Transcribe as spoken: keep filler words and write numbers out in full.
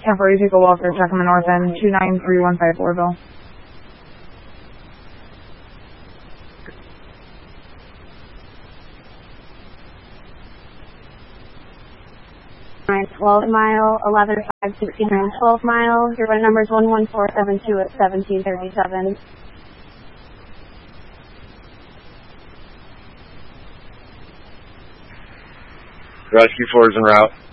ten forty, take a walker, check on the north end, two nine three one five Orville. twelve mile, eleven five sixty-nine, twelve mile, your run number is one one four seven two at seventeen thirty-seven. Rescue four is en route.